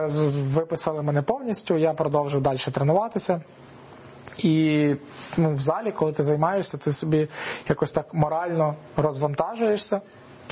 Виписали мене повністю, я продовжив далі тренуватися. І в залі, коли ти займаєшся, ти собі якось так морально розвантажуєшся,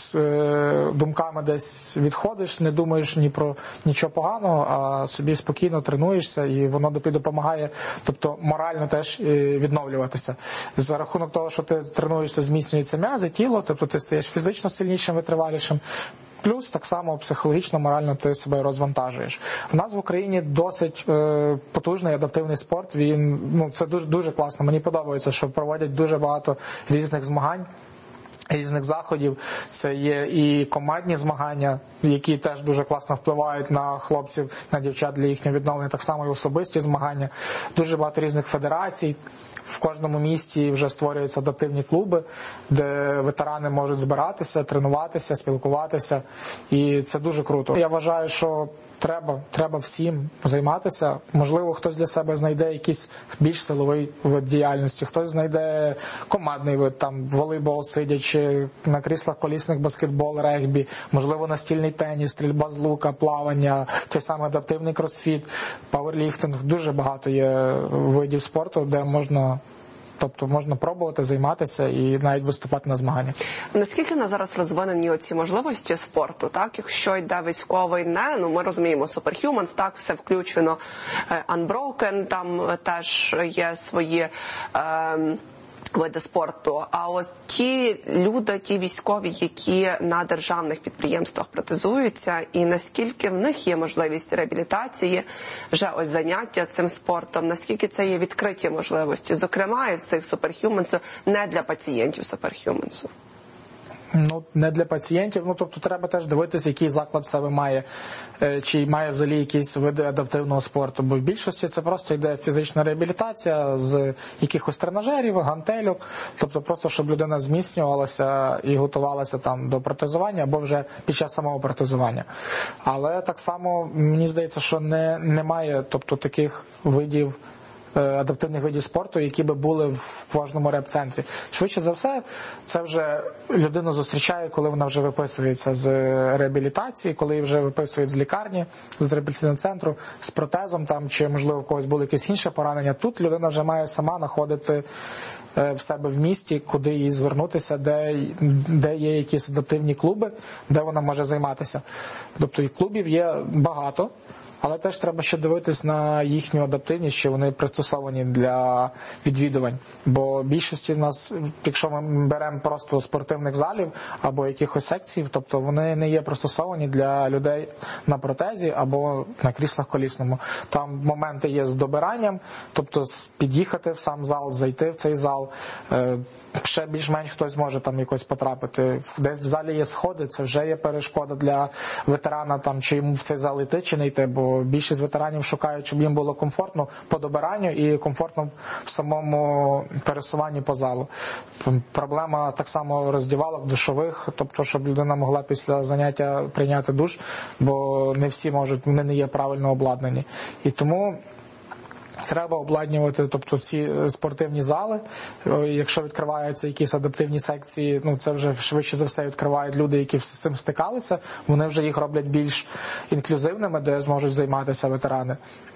думками десь відходиш, не думаєш ні про нічого поганого, а собі спокійно тренуєшся, і воно тобі допомагає, тобто морально теж відновлюватися. За рахунок того, що ти тренуєшся, зміцнюються м'язи, тіло, тобто ти стаєш фізично сильнішим, витривалішим. Плюс так само психологічно, морально ти себе розвантажуєш. У нас в Україні досить потужний адаптивний спорт. Це дуже, дуже класно. Мені подобається, що проводять дуже багато різних змагань, різних заходів. Це є і командні змагання, які теж дуже класно впливають на хлопців, на дівчат для їхнього відновлення, так само і особисті змагання. Дуже багато різних федерацій. В кожному місті вже створюються адаптивні клуби, де ветерани можуть збиратися, тренуватися, спілкуватися. І це дуже круто. Я вважаю, що треба всім займатися. Можливо, хтось для себе знайде якийсь більш силовий вид діяльності, хтось знайде командний вид, там волейбол сидячи, на кріслах колісних баскетбол, регбі, можливо, настільний теніс, стрільба з лука, плавання, той самий адаптивний кросфіт, пауерліфтинг. Дуже багато є видів спорту, де можна пробувати займатися і навіть виступати на змаганнях. Наскільки на зараз розвинені оці можливості спорту, так? Якщо йде військовий, ми розуміємо, Superhumans, так, все включено, Unbroken, там теж є свої види спорту. А ось ті люди, ті військові, які на державних підприємствах протезуються, і наскільки в них є можливість реабілітації, вже ось заняття цим спортом, наскільки це є відкриті можливості, зокрема і в цих Superhumans, не для пацієнтів Superhumans? Не для пацієнтів, тобто треба теж дивитися, який заклад в себе має, чи має взагалі якісь види адаптивного спорту, бо в більшості це просто йде фізична реабілітація з якихось тренажерів, гантельок, тобто просто, щоб людина зміцнювалася і готувалася там до протезування, або вже під час самого протезування. Але так само, мені здається, що немає, тобто, таких видів, адаптивних видів спорту, які би були в кожному реп-центрі. Швидше за все, це вже людину зустрічає, коли вона вже виписується з реабілітації, коли її вже виписують з лікарні, з реабілітаційного центру, з протезом там, чи, можливо, в когось були якісь інші поранення. Тут людина вже має сама знаходити в себе в місті, куди їй звернутися, де є якісь адаптивні клуби, де вона може займатися. Тобто і клубів є багато, але теж треба ще дивитись на їхню адаптивність, що вони пристосовані для відвідувань. Бо більшості з нас, якщо ми беремо просто спортивних залів або якихось секцій, тобто вони не є пристосовані для людей на протезі або на кріслах колісному. Там моменти є з добиранням, тобто під'їхати в сам зал, зайти в цей зал, ще більш-менш хтось може там якось потрапити. Десь в залі є сходи, це вже є перешкода для ветерана, там, чи йому в цей зал йти, чи не йти, бо більшість ветеранів шукають, щоб їм було комфортно по добиранню і комфортно в самому пересуванні по залу. Проблема так само роздівалок, душових, тобто, щоб людина могла після заняття прийняти душ, бо не всі можуть, вони не є правильно обладнані. І тому треба обладнювати, тобто, ці спортивні зали. Якщо відкриваються якісь адаптивні секції, це вже швидше за все відкривають люди, які з цим стикалися. Вони вже їх роблять більш інклюзивними, де зможуть займатися ветерани.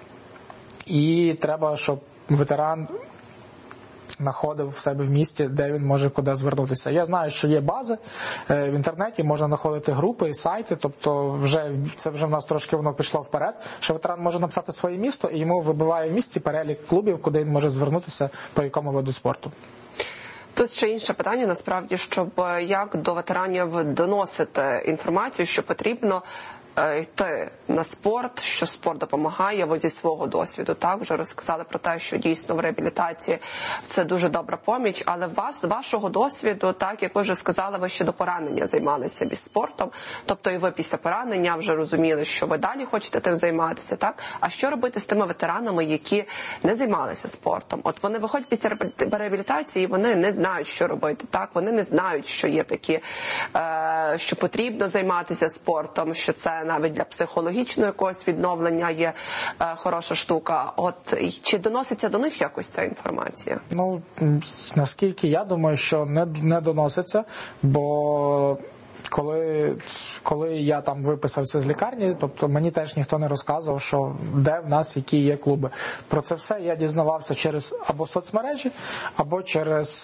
І треба, щоб ветеран знаходив в себе в місті, де він може куди звернутися. Я знаю, що є бази в інтернеті, можна знаходити групи і сайти, тобто це вже в нас трошки воно пішло вперед, що ветеран може написати своє місто і йому вибиває в місті перелік клубів, куди він може звернутися, по якому виду спорту. Тут ще інше питання, насправді, щоб як до ветеранів доносити інформацію, що потрібно йти на спорт, що спорт допомагає, ви зі свого досвіду, так, вже розказали про те, що дійсно в реабілітації це дуже добра поміч, але з вашого досвіду, так, як ви вже сказали, ви ще до поранення займалися спортом, тобто і ви після поранення вже розуміли, що ви далі хочете тим займатися, так, а що робити з тими ветеранами, які не займалися спортом? От вони виходять після реабілітації, вони не знають, що робити, так, вони не знають, що є такі, що потрібно займатися спортом, що це навіть для психологічного якогось відновлення є хороша штука. От чи доноситься до них якось ця інформація? Наскільки я думаю, що не доноситься, бо коли я там виписався з лікарні, тобто мені теж ніхто не розказував, що де в нас які є клуби. Про це все я дізнавався через або соцмережі, або через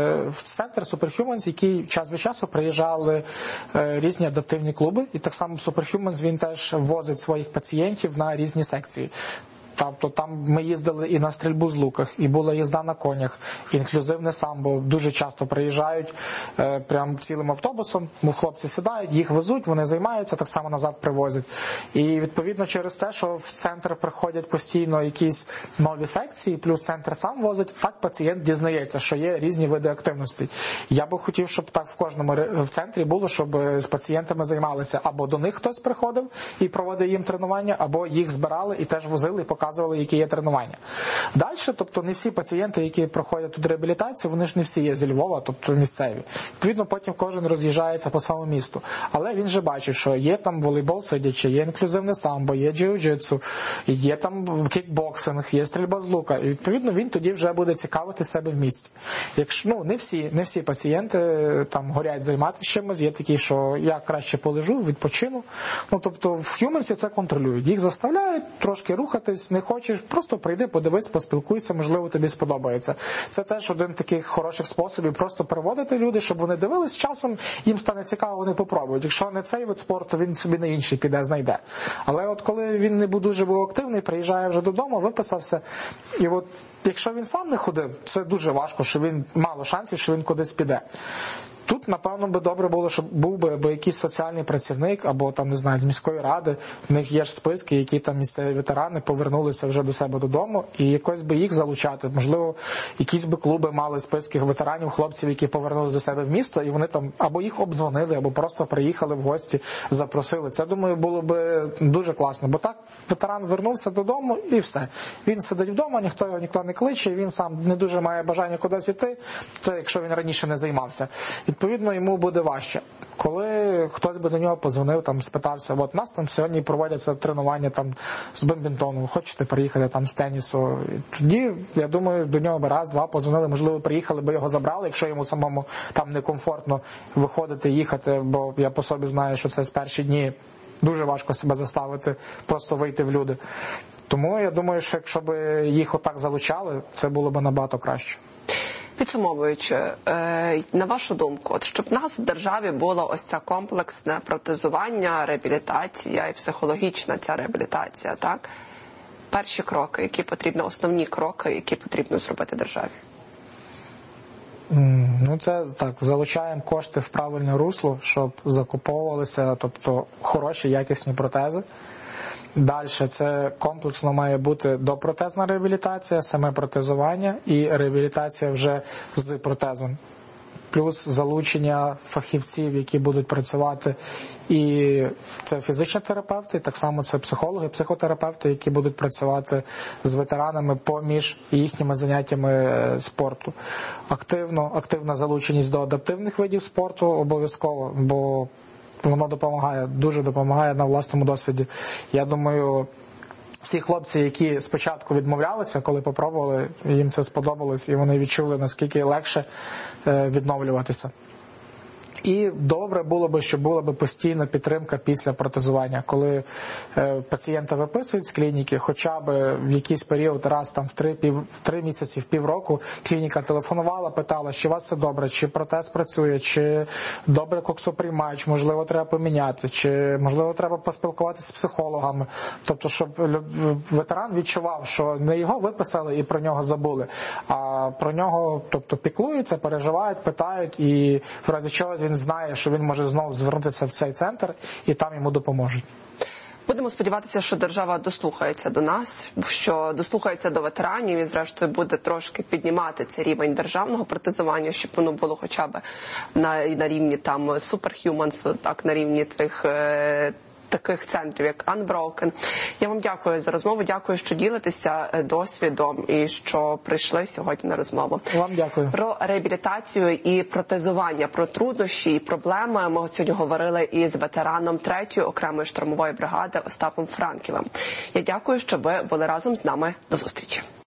центр Superhumans, який час від часу приїжджали різні адаптивні клуби. І так само Superhumans, він теж возить своїх пацієнтів на різні секції. Тобто там ми їздили і на стрільбу з луках, і була їзда на конях, інклюзивне самбо. Дуже часто приїжджають прям цілим автобусом, хлопці сідають, їх везуть, вони займаються, так само назад привозять. І відповідно через те, що в центр приходять постійно якісь нові секції, плюс центр сам возить, так пацієнт дізнається, що є різні види активності. Я би хотів, щоб так в кожному в центрі було, щоб з пацієнтами займалися. Або до них хтось приходив і проводив їм тренування, або їх збирали і теж возили і показували, які є тренування. Далі, тобто не всі пацієнти, які проходять тут реабілітацію, вони ж не всі є зі Львова, тобто місцеві. Відповідно, потім кожен роз'їжджається по своєму місту. Але він же бачить, що є там волейбол сидячий, є інклюзивне самбо, є джиу-джитсу, є там кікбоксинг, є стрільба з лука. І відповідно він тоді вже буде цікавити себе в місті. Якщо, не всі пацієнти там горять займатися чимось, є такі, що я краще полежу, відпочину. Тобто в Humans це контролюють. Їх заставляють трошки рухатись, не хочеш, просто прийди, подивись, поспілкуйся, можливо, тобі сподобається. Це теж один з таких хороших способів просто приводити люди, щоб вони дивились, часом їм стане цікаво, вони попробують. Якщо не цей вид спорту, він собі на інший піде, знайде. Але от коли він не дуже був активний, приїжджає вже додому, виписався, і от якщо він сам не ходив, це дуже важко, що він мало шансів, що він кудись піде. Тут, напевно, би добре було, щоб був би якийсь соціальний працівник, або там, не знаю, з міської ради, в них є ж списки, які там місцеві ветерани повернулися вже до себе додому, і якось би їх залучати. Можливо, якісь би клуби мали списки ветеранів, хлопців, які повернулися до себе в місто, і вони там або їх обдзвонили, або просто приїхали в гості, запросили. Це, думаю, було би дуже класно, бо так ветеран вернувся додому і все. Він сидить вдома, ніхто не кличе, він сам не дуже має бажання кудись іти, це якщо він раніше не займався. Відповідно, йому буде важче. Коли хтось би до нього подзвонив, там, спитався, от нас там сьогодні проводяться тренування там, з бадмінтону, хочете приїхати там з тенісу. І тоді, я думаю, до нього би раз-два подзвонили, можливо, приїхали би його забрали, якщо йому самому там некомфортно виходити, їхати, бо я по собі знаю, що це з перші дні дуже важко себе заставити, просто вийти в люди. Тому я думаю, що якщо б їх отак залучали, це було б набагато краще. Підсумовуючи, на вашу думку, от щоб в нас в державі було ось це комплексне протезування, реабілітація і психологічна ця реабілітація, так? Перші кроки, які потрібні, основні кроки, які потрібно зробити державі? Це так, залучаємо кошти в правильне русло, щоб закуповувалися, тобто хороші, якісні протези. Далі це комплексно має бути допротезна реабілітація, саме протезування і реабілітація вже з протезом. Плюс залучення фахівців, які будуть працювати, і це фізичні терапевти, так само це психологи, психотерапевти, які будуть працювати з ветеранами поміж їхніми заняттями спорту. Активна залученість до адаптивних видів спорту обов'язково, бо воно допомагає, дуже допомагає на власному досвіді. Я думаю, всі хлопці, які спочатку відмовлялися, коли попробували, їм це сподобалось, і вони відчули, наскільки легше відновлюватися. І добре було б, щоб була б постійна підтримка після протезування, коли пацієнта виписують з клініки, хоча б в якийсь період, раз там в 3 місяці, в півроку, клініка телефонувала, питала, чи у вас все добре, чи протез працює, чи добре коксоприймач, можливо, треба поміняти, чи, можливо, треба поспілкуватися з психологами. Тобто, щоб ветеран відчував, що не його виписали і про нього забули, а про нього, тобто, піклуються, переживають, питають, і в разі чогось він знає, що він може знову звернутися в цей центр, і там йому допоможуть. Будемо сподіватися, що держава дослухається до нас, що дослухається до ветеранів і, зрештою, буде трошки піднімати цей рівень державного протезування, щоб воно було хоча б на рівні там Superhumans, так, на рівні цих таких центрів, як Unbroken. Я вам дякую за розмову, дякую, що ділитеся досвідом і що прийшли сьогодні на розмову. Вам дякую. Про реабілітацію і протезування, про труднощі і проблеми ми сьогодні говорили із ветераном 3-ї окремої штурмової бригади Остапом Франківим. Я дякую, що ви були разом з нами. До зустрічі.